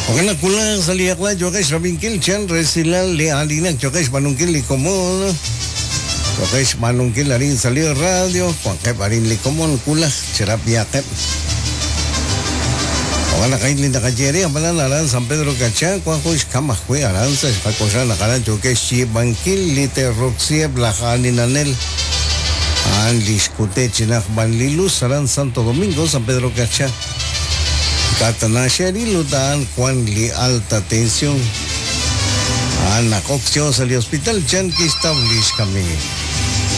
Wakala kulang saliak la jokesh rabingkil chan resilan le alinak jokesh manungkil likomon. Jokesh manungkil arin salio radio kuangkep arin likomon kulah cerap yakep. Wakala kain linda kajeri apalan aran San Pedro Cacha kuangkush kamah kue aransa pakosan nakaran jokesh si bangkil lite roksieb lahanin anel. An diskute chinak banlilus aran Santo Domingo San Pedro Cacha. Catanasya dilutan Juan li alta tensión. Anak oksyo sa hospital chan ki establish kami.